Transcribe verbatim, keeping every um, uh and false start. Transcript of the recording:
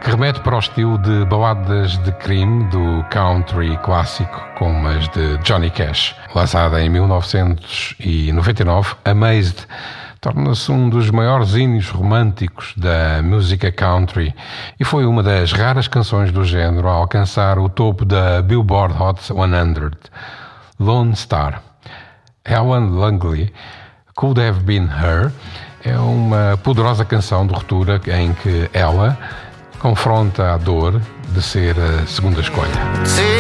que remete para o estilo de baladas de crime do country clássico, como as de Johnny Cash. Lançada em mil novecentos e noventa e nove, Amazed torna-se um dos maiores hinos românticos da música country e foi uma das raras canções do género a alcançar o topo da Billboard Hot cem. Lone Star. Helen Langley, Could Have Been Her, é uma poderosa canção de ruptura em que ela confronta a dor de ser a segunda escolha.